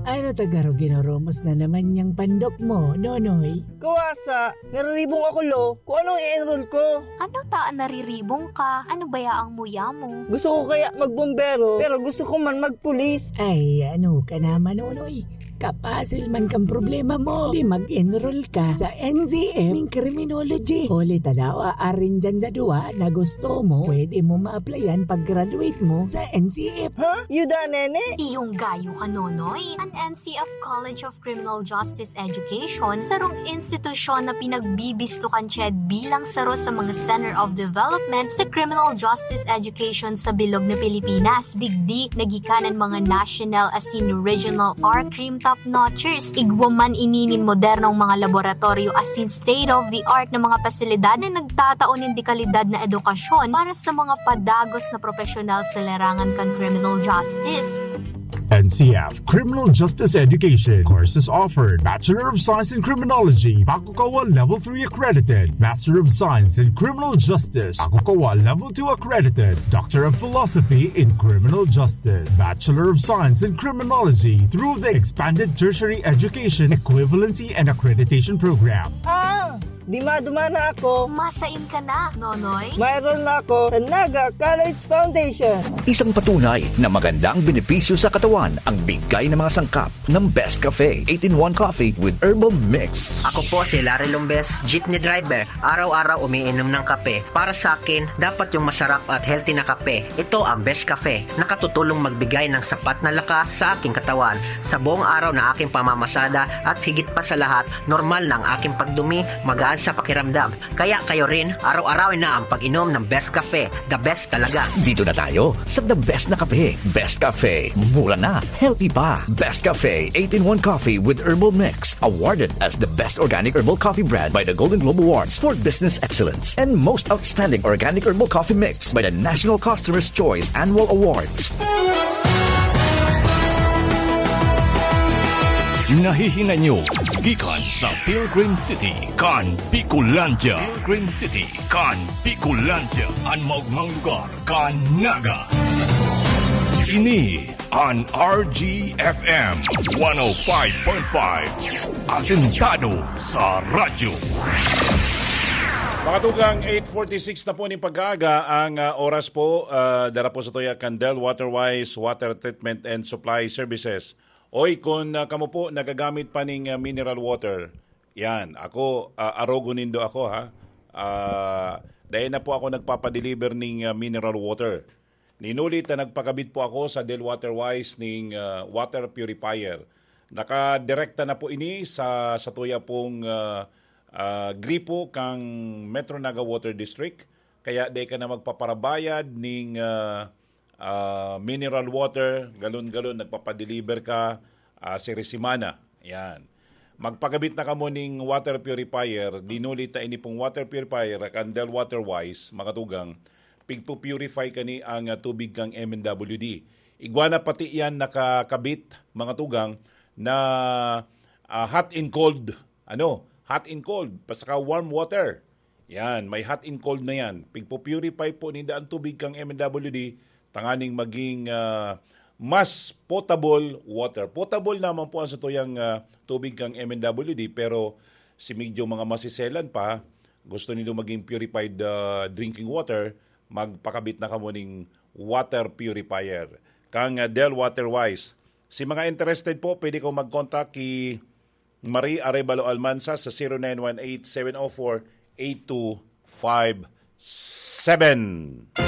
Ano tagaro ginaromos na naman yung pandok mo, Nonoy? Kawasa, nariribong ako lo. Kung anong i-enroll ko. Ano taan nariribong ka? Ano bayaang muya mo? Gusto ko kaya magbombero, pero gusto ko man magpulis. Ay, ano ka naman, Nonoy? Kapasil man kang problema mo. Di mag-enroll ka sa NCM ng Criminology. Ulit tadawa arin dyan sa duwa na gusto mo, pwede mo ma-applyan pag-graduate mo sa NCF. Ha? Yuda, nene? Iyong gayo ka, Nonoy. Ang NCF College of Criminal Justice Education, sarong institusyon na pinagbibistukan Ched bilang saro sa mga Center of Development sa Criminal Justice Education sa bilog na Pilipinas. Digdi, nagikanan mga national as in regional or crim top-notchers. Igwaman ininin modernong mga laboratorio as in state-of-the-art na mga pasilidad na nagtataonin di kalidad na edukasyon para sa mga padagos na profesional sa larangan kan criminal justice. NCF Criminal Justice Education courses offered: Bachelor of Science in Criminology, Bakukawa Level 3 accredited; Master of Science in Criminal Justice, Bakukawa Level 2 accredited; Doctor of Philosophy in Criminal Justice, Bachelor of Science in Criminology through the Expanded Tertiary Education Equivalency and Accreditation Program. Di maduma na ako. Masain ka na, Nonoy. Mayroon na ako sa Naga College Foundation. Isang patunay na magandang benepisyo sa katawan ang bigay ng mga sangkap ng Best Cafe 8-in-1 Coffee with Herbal Mix. Ako po si Larry Lombes, jeepney driver. Araw-araw umiinom ng kape. Para sa akin, dapat yung masarap at healthy na kape. Ito ang Best Cafe. Nakatutulong magbigay ng sapat na lakas sa aking katawan. Sa buong araw na aking pamamasada at higit pa sa lahat, normal na ang aking pagdumi, magaan sa pakiramdam. Kaya kayo rin, araw-arawin na ang pag-inom ng Best Cafe. The best talaga. Dito na tayo sa the best na kape. Best Cafe. Mura na, healthy pa. Best Cafe 8-in-1 Coffee with Herbal Mix. Awarded as the best organic herbal coffee brand by the Golden Globe Awards for Business Excellence. And most outstanding organic herbal coffee mix by the National Customer's Choice Annual Awards. Nahihingan nyo gikan sa Pilgrim City kan Bicolandia. Pilgrim City kan Bicolandia, ang maugmang lugar kan Naga. Ini an RGFM 105.5, asentado sa radyo. Mga tugang 8:46 na po ni pag-aaga ang oras po. Dara po sa Toya Candel Waterwise Water Treatment and Supply Services. Oy, kung kamo po nagagamit pa ng mineral water, yan, ako, arogo nindo ako ha. Dahil na po ako nagpapadeliver ng mineral water. Ninulit na nagpakabit po ako sa Del Waterwise ng water purifier. Nakadirekta na po ini sa tuya pong gripo kang Metro Naga Water District. Kaya di ka na magpaparabayad ng mineral water, galon-galon, nagpapadeliver ka si Resimana. Yan. Magpakabit na kamo ning water purifier, dinulit na ini pong water purifier, Candel Waterwise, makatugang, pigpo-purify kani ang tubig kang MNWD. Igwana pati yan nakakabit, mga tugang, na hot and cold, hot and cold, pasaka warm water. Yan, may hot and cold na yan. Pigpo-purify po ninda ang tubig kang MNWD, tanganing maging mas potable water. Potable naman po ang sa tuyang tubig kang MNWD, pero si medyo mga masiselan pa, gusto nito maging purified drinking water, magpakabit na kamo ning water purifier. Kang Del Waterwise. Si mga interested po, pwede ko mag-contact kay Marie Arevalo Almanza sa 0918-704-8257.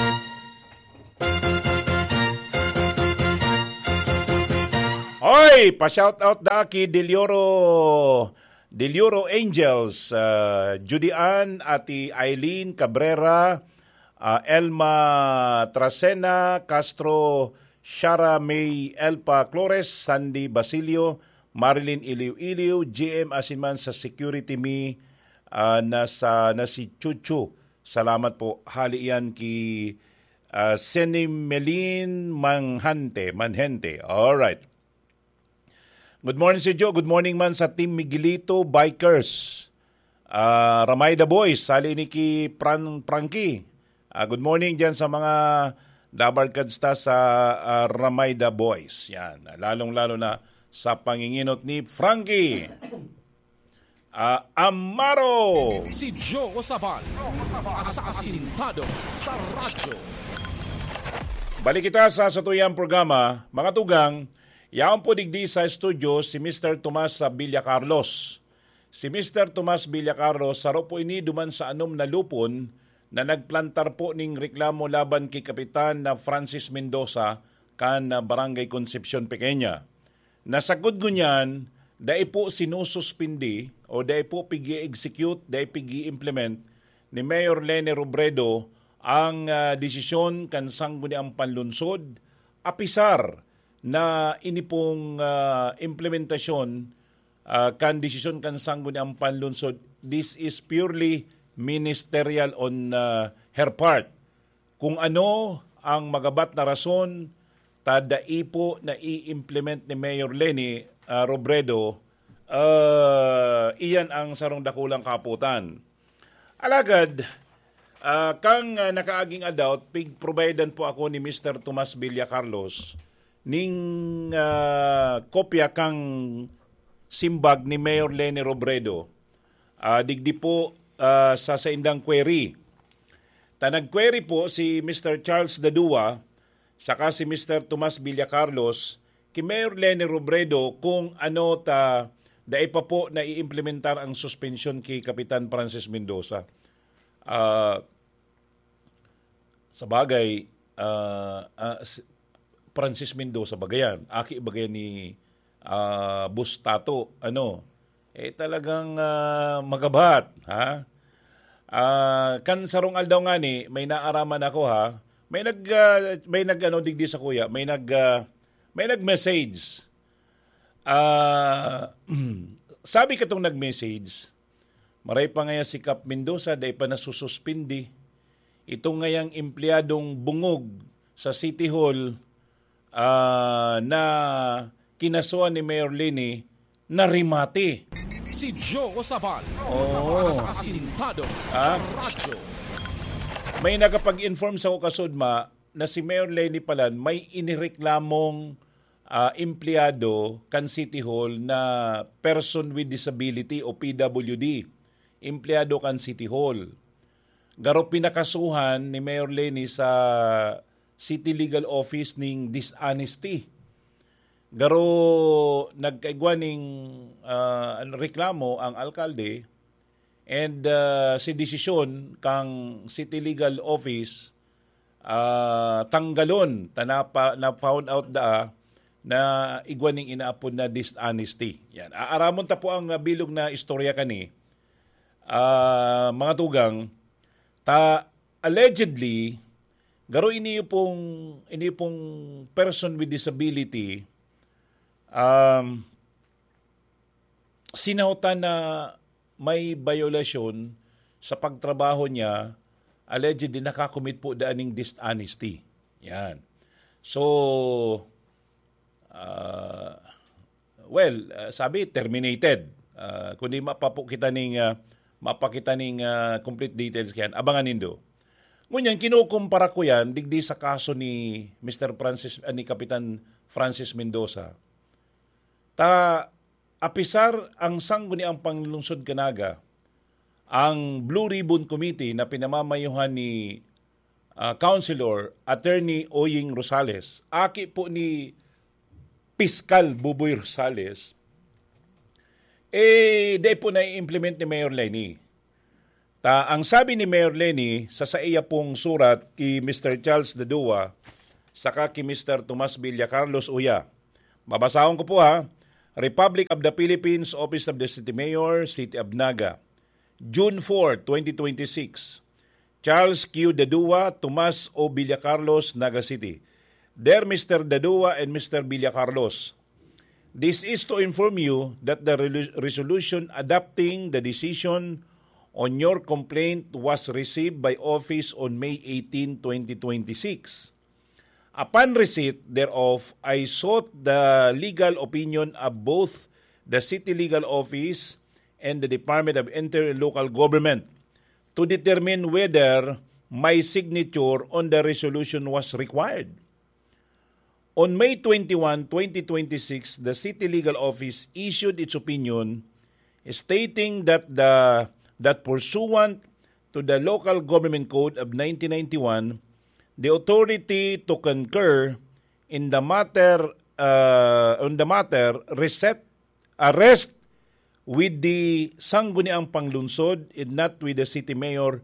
Oy, pa-shoutout da kay Delioro Angels, Judy Ann, Ati Eileen Cabrera, Elma Trasena, Castro, Shara May Elpa Flores, Sandy Basilio, Marilyn Iliw-Iliw, GM Asiman sa Security Me, na si Chuchu. Salamat po. Hali yan kay Senimelin Manhente. Alright. Good morning si Joe. Good morning man sa Team Miguelito Bikers. Ramayda Boys. Sali ni ki Frankie. Good morning dyan sa mga Dabarkadsta sa Ramayda Boys. Yan. Lalong-lalo na sa panginginot ni Frankie Amaro. Si Joe Osaban, asasintado sa radyo. Balik kita sa satuyang programa. Mga tugang, yaon po digdi sa studio si Mr. Tomas Villacarlos. Si Mr. Tomas Villacarlos, saro po ini duman sa anom na lupon na nagplantar po ning reklamo laban kay Kapitan na Francis Mendoza kan Barangay Concepcion Pequeña. Nasagod niyan, dai po sinususpindi o dai po pigi-execute, dai pigi-implement ni Mayor Leni Robredo ang desisyon kan sangguni ang panlunsod apisar na inipong implementasyon kan desisyon kan sangguni ang panlunsod. This is purely ministerial on her part. Kung ano ang magabat na rason tadai po na i-implement ni Mayor Leni Robredo, iyan ang sarong dakulang kaputan. Alagad, kang nakaaging adult, pig-providean po ako ni Mr. Tomas Villacarlos ning kopya kang simbag ni Mayor Leni Robredo. Digdi po sa indang query. Nag-query po si Mr. Charles Dadua saka si Mr. Tomas Villacarlos kay Mayor Leni Robredo kung ano dai pa po na i-implementar ang suspension kay Kapitan Francis Mendoza. Sa bagay, Francis Mendoza bagayan, aki bagayan ni Bustato, talagang magabat, ha? Kan sarong aldaw nga ni, may naaraman ako, ha? May digdi sa kuya, may nag-message. Sabi katong nag-message, maray pa ngaya si Kap Mendoza, dahil pa nasususpindi. Itong ngayang empleyadong bungog sa City Hall na kinasuan ni Mayor Leni na rimati. Si Joe Osaban, asasintado sa radyo. May nakapag-inform sa kasudma na si Mayor Leni Palan may inireklamong empleyado kan City Hall na person with disability o PWD. Empleyado kan City Hall. Garo pinakasuhan ni Mayor Leni sa City Legal Office ning dishonesty. Garo nagkaigwa ning reklamo ang alkalde and si desisyon kang City Legal Office tanggalon na found out na igwa ning inaapod na dishonesty. Yan. Aaramon ta po ang bilog na istorya kani. Mga tugang, allegedly garo ini pong person with disability sinautan na may violasyon sa pagtrabaho niya, allegedly nakakomit po daaning dishonesty. Yan. So, sabi terminated. Kundi mapakita ning complete details kaya abangan nindo. Ngunyan kinukumpara ko yan digdi sa kaso ni ni Kapitan Francis Mendoza. Apisar ang sangguni ang panglungsod kanaga ang Blue Ribbon Committee na pinamamayuhan ni Councilor Attorney Oying Rosales. Aki po ni Piskal Buboy Rosales. Di po na-implement ni Mayor Leni. Ang sabi ni Mayor Leni sa iya pong surat kay Mr. Charles Dadua saka kay Mr. Tomas Villacarlos Uya. Babasahon ko po ha. Republic of the Philippines, Office of the City Mayor, City of Naga. June 4, 2026. Charles Q. Dadua, Tomas O. Villacarlos, Naga City. Dear Mr. Dadua and Mr. Villacarlos, this is to inform you that the resolution adopting the decision on your complaint was received by office on May 18, 2026. Upon receipt thereof, I sought the legal opinion of both the City Legal Office and the Department of Interior and Local Government to determine whether my signature on the resolution was required. On May 21, 2026, the City Legal Office issued its opinion stating that pursuant to the Local Government Code of 1991, the authority to concur in the matter arrest with the sangguniang panglungsod and not with the city mayor.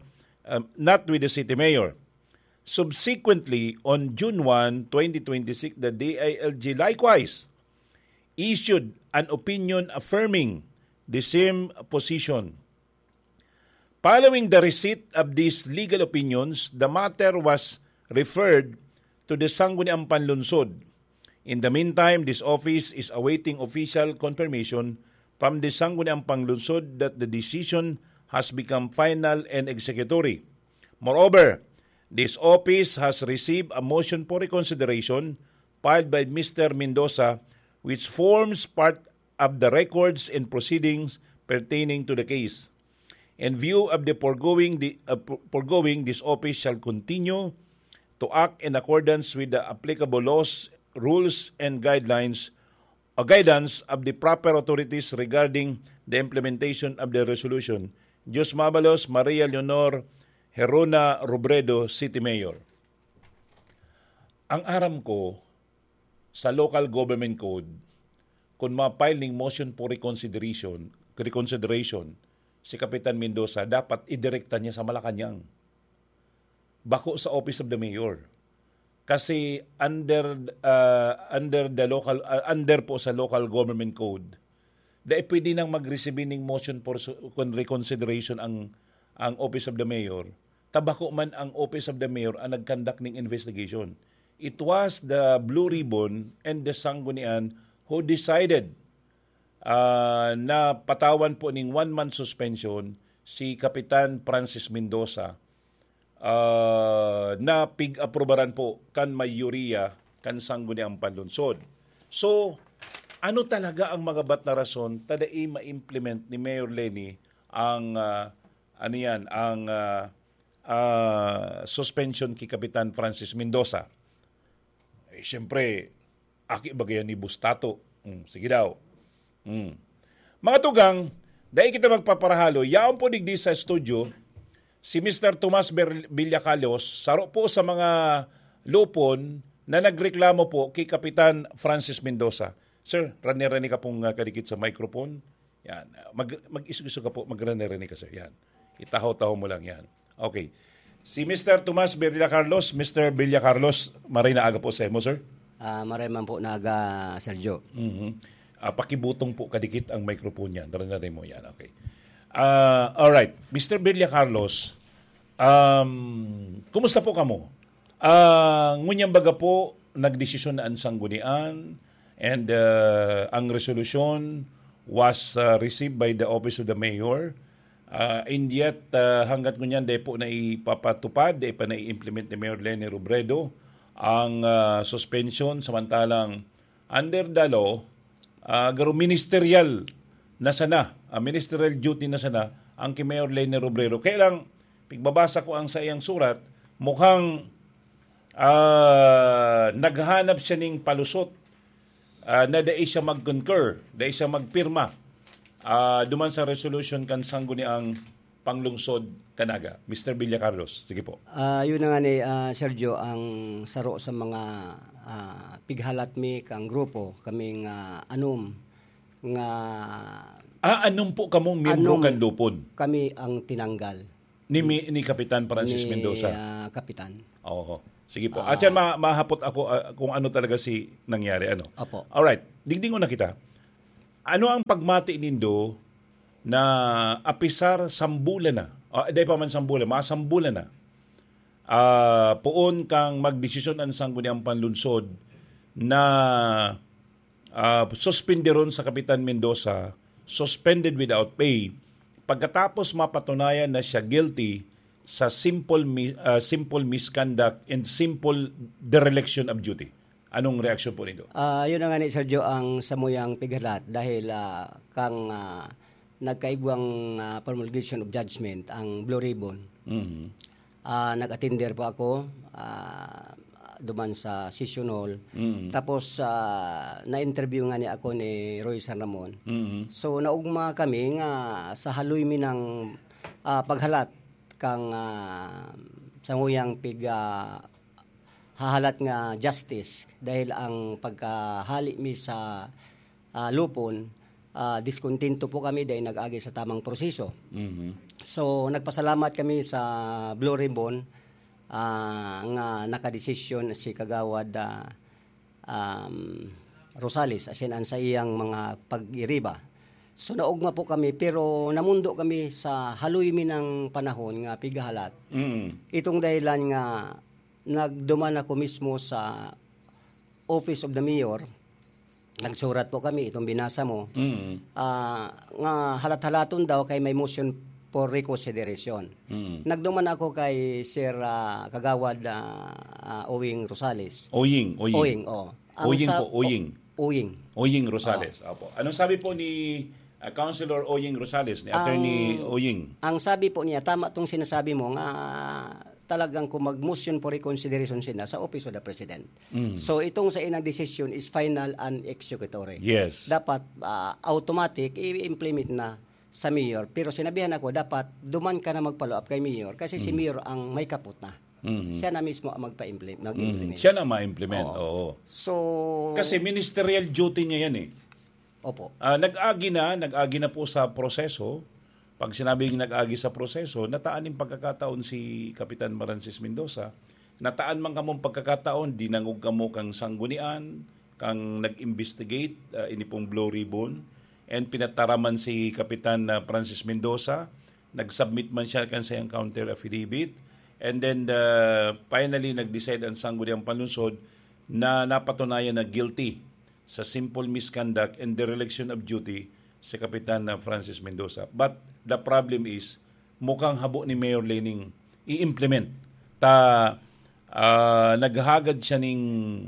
Subsequently, on June 1, 2026, the DILG likewise issued an opinion affirming the same position. Following the receipt of these legal opinions, the matter was referred to the Sangguniang Panlungsod. In the meantime, this office is awaiting official confirmation from the Sangguniang Panlungsod that the decision has become final and executory. Moreover, this office has received a motion for reconsideration filed by Mr. Mendoza, which forms part of the records and proceedings pertaining to the case. In view of the foregoing, this office shall continue to act in accordance with the applicable laws, rules, and guidance of the proper authorities regarding the implementation of the resolution. Diyos Mabalos, Maria Leonor Herona Robredo, City Mayor. Ang aram ko sa Local Government Code, kung ma-file ng motion for reconsideration si Kapitan Mendoza, dapat idirekta niya sa Malacanang. Bako sa Office of the Mayor. Kasi under po sa Local Government Code, dahil pwede nang mag-receive ng motion for reconsideration ang Office of the Mayor. Tabako man ang Office of the Mayor ang nag-conduct ng investigation. It was the Blue Ribbon and the Sanggunian who decided na patawan po ng 1-month suspension si Kapitan Francis Mendoza na pig-aprobaran po kan mayoriya kan Sangguniang Panlungsod. So, ano talaga ang mga bat na rason tadai ma-implement ni Mayor Leni ang suspension kay Kapitan Francis Mendoza? Siyempre, aki bagayan ni Bustato. Sige daw. Mga tugang, dahil kita magpaparahalo, yaon po digdi sa studio, si Mr. Tomas Villacalos, saro po sa mga lupon na nagreklamo po kay Kapitan Francis Mendoza. Sir, rani-rani ka pong kadikit sa microphone. Yan. Mag-iso ka po, mag-rani-rani ka, sir. Yan. Itahaw-tahaw mo lang yan. Okay. Si Mr. Tomas Villacarlos, Mr. Villacarlos, maray na aga po sa mo, sir? Maray man po na aga, Sergio. Pakibutong po kadikit ang microphone yan. Daran mo yan. Okay. Alright. Mr. Villacarlos, kumusta po kamo? Ngunyang baga po, nagdesisyon na ang sanggunian and ang resolution was received by the Office of the Mayor. And yet, hanggat ngunyan, dahil po na ipapatupad, dahil pa na i-implement ni Mayor Leni Robredo ang suspension, samantalang under the law, garo ministerial na sana, ministerial duty na sana, ang kay Mayor Leni Robredo. Kaya lang, pigbabasa ko ang sa iyang surat, mukhang naghanap siya ng palusot na dahil siya mag-concur, dahil siya magpirma duman sa resolution kan Sangguniang Panglungsod Kanaga. Mr. Villacarlos, sige po. Yun na nga ni Sergio, ang saro sa mga pighalat mi kang grupo, kaming anom nga... Anong po kamong miyembro kan lupon? Kami ang tinanggal. Ni Kapitan Francis Mendoza? Kapitan. Oo. Sige po. At yan, mahapot ako kung ano talaga si nangyari. Ano? Opo. Alright. Digdingon na kita. Ano ang pagmati nindo na apisar sambulan na? Dahil pa man sambulan, masambulan na. Poon kang magdesisyon ang Sangguniang Panlungsod na suspenderon sa Kapitan Mendoza, suspended without pay, pagkatapos mapatunayan na siya guilty sa simple misconduct and simple dereliction of duty. Anong reaksyon po nito? Yun na nga ni Sergio ang samuyang pighalat dahil kang nagkaibwang promulgation of judgment ang Blue Ribbon. Nag-attender po ako. duman sa session hall. Tapos na-interview nga ni ako ni Roy San Ramon. So naugma kami nga sa haloy mi ng paghalat kang sanguyang hahalat nga justice dahil ang pagkahali mi sa lupon, diskontento po kami dahil nag-agi sa tamang proseso. So nagpasalamat kami sa Blue Ribbon nga nakadesisyon si Kagawad Rosales asin an sa iyang mga pag-iriba. So naugma po kami pero namundo kami sa haloy mi ng panahon nga pigahalat. Itong dahilan nga nagduman ako mismo sa Office of the Mayor. Nagsurat po kami itong binasa mo. Nga halat-halaton daw kay may motion for reconsideration. Nagduman ako kay Sir Kagawad Owing Rosales. Oying. Oying. Oying Rosales. Opo. Anong sabi po ni Councilor Oying Rosales, ni Attorney Oying? Ang sabi po niya, tama itong sinasabi mo nga talagang kung mag-motion for reconsideration sila sa Office of the President. So itong sa inang decision is final and executory. Yes. Dapat automatic i-implement na sa Mayor. Pero sinabihan ako, dapat duman ka na mag-follow up kay Mayor kasi si Mayor ang may kaput na. Siya na mismo ang mag-implement. Siya na ma-implement. Oo. So, kasi ministerial duty niya yan eh. Opo. Nag-agi na po sa proseso. Pag sinabing nag-agi sa proseso, nataan yung pagkakataon si Kapitan Francis Mendoza. Nataan man kamong pagkakataon, dinangog kamo kang sanggunian, kang nag-investigate, ini pong Blue Ribbon, and pinataraman si Kapitan Francis Mendoza. Nag-submit man siya kan sa counter affidavit. And then finally, nag-decide ang sangguniang panunsod na napatunayan na guilty sa simple misconduct and dereliction of duty si Kapitan Francis Mendoza. But the problem is, mukhang habo ni Mayor Lening i-implement. Naghagad siya ng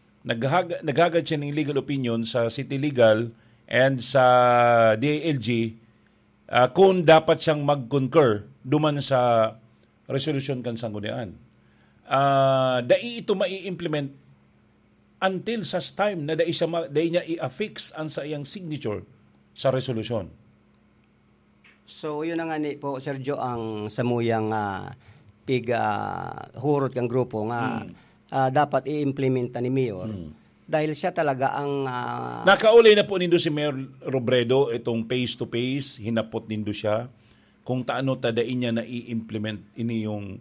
legal opinion sa City Legal and sa DILG kung dapat siyang mag-concur duman sa resolution kan sanggunian. Dai ito mai-implement until sa time na dai niya i-affix ang sa iyang signature sa resolution. So yun na nga ni po Sergio ang samuyang hurot kang grupo nga dapat i-implementa ni Mayor dahil siya talaga ang nakaulay na po nindo si Mayor Robredo itong face to face, hinapot nindo siya kung taano tadain niya na i-implement ini yung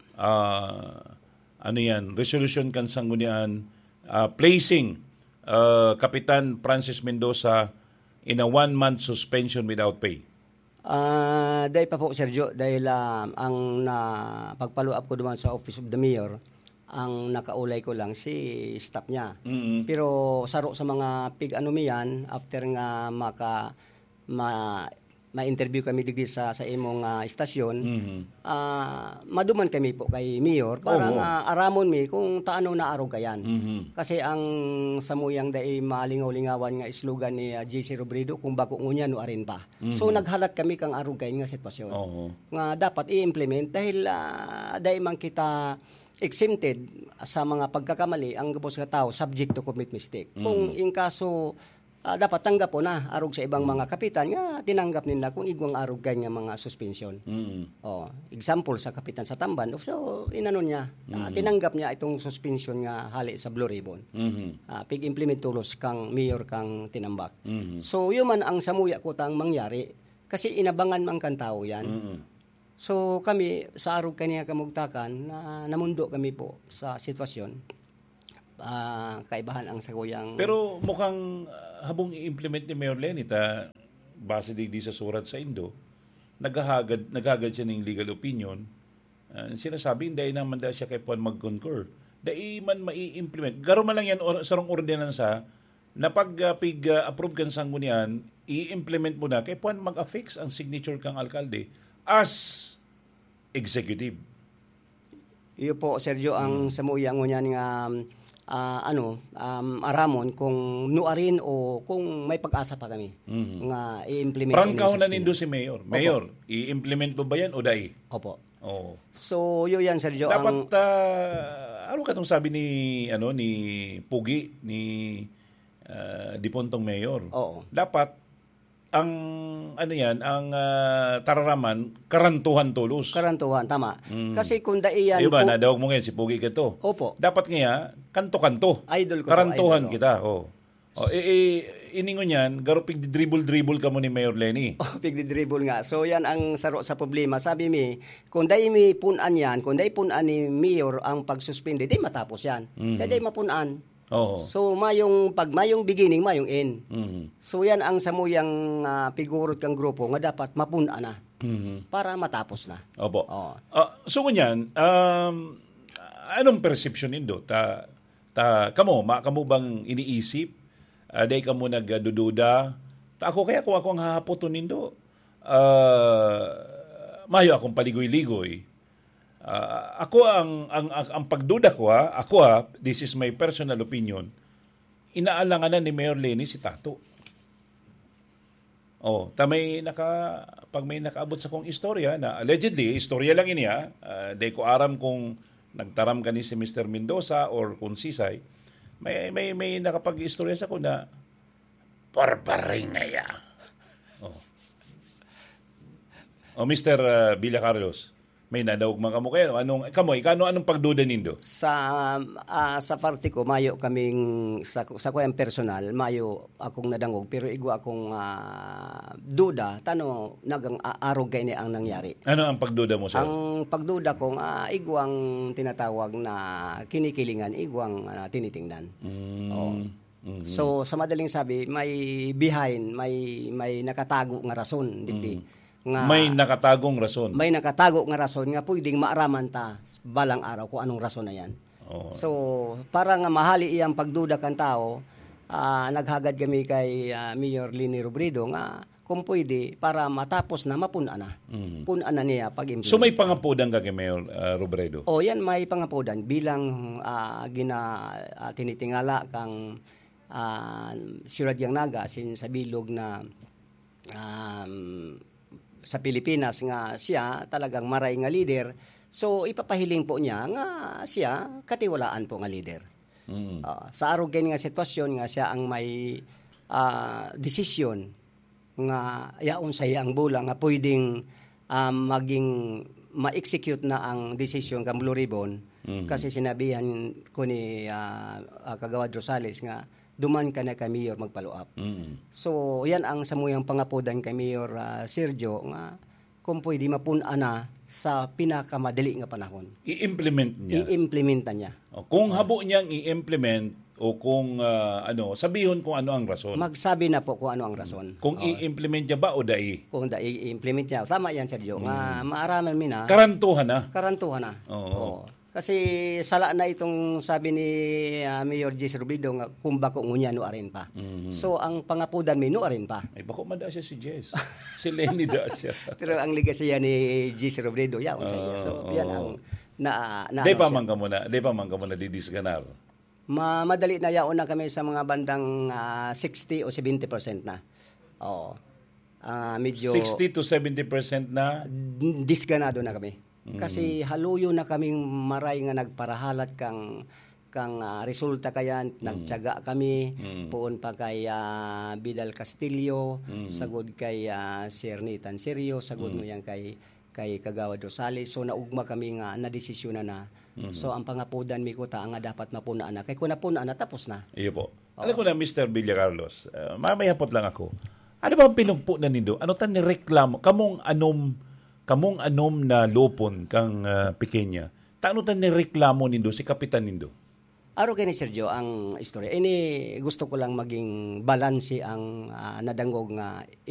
resolution kan sanggunian placing Kapitan Francis Mendoza in a 1-month suspension without pay. Dahil pa po Sergio, dahil ang pagfollow up ko duman sa Office of the Mayor, ang nakaulay ko lang si staff niya. Pero saro sa mga pig-anumiyan, after nga ma-interview kami digdi sa imong istasyon, maduman kami po kay Mayor para aramon mi kung taano na arog kayan. Kasi ang samuyang dai malingaw-lingawan nga slogan ni JC Robredo kung bako ngunya no arin pa. So naghalat kami kang arog kayan nga sitwasyon. Nga dapat i-implement dahil dai man kita exempted sa mga pagkakamali ang gabos nga tao subject to commit mistake. Kung in kaso dapat tanggap po na arog sa ibang mga kapitan nga tinanggap nila kung igwang arog kay nga mga suspension. Example sa kapitan sa Tamban, so inanon niya, tinanggap niya itong suspension nga hali sa Blue Ribbon. Pig-implement tulos kang Mayor kang tinambak. So yun man ang samuya ko tang mangyari kasi inabangan man kan tao yan. So kami sa arog kaniya kamugtakan namundo kami po sa sitwasyon. Kaibahan ang sakuyang. Pero mukhang habang i-implement ni Mayor Lenny base di sa surat sa Indo, naghagad siya ng legal opinion. Sinasabi dahil naman dahil siya kay Puan mag-concur. Dahil man mai-implement. Garo man lang yan sarong ordinansa na pag approve kan sanggunian, i-implement mo na kay Puan mag-affix ang signature kang alkalde as executive. Iyo po Sergio ang samuyang ngunyan nga aramon kung nuarin o kung may pag-asa pa kami nga i-implement. Prangkaw na nindo si Mayor. Mayor, i-implement mo ba yan o dai? Opo. Oh. So, yun yan, Sergio. Dapat, ano katong sabi ni Pugi, ni Dipontong Mayor? Oo. Dapat, ang tararaman, karantuhan tulos. Karantuhan, tama. Kasi kung daiyan... Diba, nadawag mo ngayon si Pugi kito. Opo. Dapat nga, kanto-kanto. Idol ko. Karantuhan kita. Iningon yan, garo pigdi-dribble ka mo ni Mayor Lenny. Pigdi-dribble nga. So yan ang saro sa problema. Sabi mi, kung dahil mi punan yan, kung dahil punan ni Mayor ang pagsuspende, di matapos yan. Dahil punan. So mayong beginning, mayong end. So yan ang samuyang pigurot kang grupo nga dapat mapunan na para matapos na. Opo. So kunyan, anong perception nindo? Kamo bang iniisip? Day ka mo nagdududa. Ako ang hahapoton nindo. Mayo akong paligoy-ligoy. Ako ang pagduda ko this is my personal opinion. Inaalanganan ni Mayor Lenny si Tato. Pag may nakaabot sa kong istorya na allegedly, istorya lang ini day ko aram kung nagtaram ka ni si Mr. Mendoza or kung Sisay. May nakapag-istorya sa ko na barbaring na ya. Mr. Villa Carlos, may nadawag mga kamo kayo. Anong pagduda nindo? Sa parte ko, mayo kaming, sa kuyang personal, mayo akong nadangog, pero igo akong duda, nagang arog kayo ang nangyari. Ano ang pagduda mo, sir? Ang pagduda ko, igo ang tinatawag na kinikilingan, igo ang tinitingnan. So, sa madaling sabi, may behind, may nakatago nga rason, may nakatagong rason. May nakatago nga rason nga pwedeng maaraman ta balang araw kung anong rason na yan. So, para nga mahali iyang pagduda kan tao, naghagad kami kay Mayor Lenny Robredo nga kung pwede para matapos na mapuna na. Puna na niya pag-implement. So may pangapodan ka kay Mayor Robredo? Yan may pangapodan bilang tinitingala kang Suradyang Naga sa bilog na sa Pilipinas nga siya talagang maray nga leader. So ipapahiling po niya nga siya katiwalaan po nga leader. Sa arog nga sitwasyon nga siya ang may desisyon nga yaon sa iyang bulang nga pwedeng maging ma-execute na ang desisyon kang Blue Ribbon. Kasi sinabihan ko ni Kagawad Rosales nga duman ka na kay Mayor magpalo-up. So, yan ang samuyang pangapodan kay Mayor Sergio nga kung pwede mapuna na sa pinakamadali nga panahon. I-implementa niya. Kung habo niyang i-implement o kung sabihon kung ano ang rason. Magsabi na po kung ano ang rason. Kung i-implement niya ba o dai? Kung dai i-implement niya. Tama yan, Sergio. Nga maaraman mi na. Karantuhan na. Oo. Kasi sala na itong sabi ni Mayor Jesse Robredo nga kung bako ngunya no arin pa. So ang pangapudan mi no arin pa. Ay bako mada siya si Jess. Si Lenny da siya. Pero ang legacy ni Jesse Robredo yaon sa iya. So yan ang Day pa man ka muna didisganar. Madali na yaon na kami sa mga bandang 60 o 70% na. Medyo 60 to 70% na disganado na kami. Kasi haluyo na kaming maray nga nagparahalat kang resulta kayan, nagtiyaga kami, poon pa kay Bidal Castillo, sagod kay Sir Nathan Serio, sagod mo yan kay Kagawad Rosales. So naugma kami nga nadesisyon na. So ang pangapodan mi ko nga dapat mapuna na. Kay kung napuna na tapos na. Iyo po. Alam ko na Mr. Villacarlos, mamayapot lang ako. Ano ba ang pinugpo na nindo? Ano tan ni reklamo? Kamong anom na lopon kang pikenya. Taano tan ni reklamo nindo si kapitan nindo? Aro kay ni Sergio ang istorya. Ini gusto ko lang maging balanse ang nadangog nga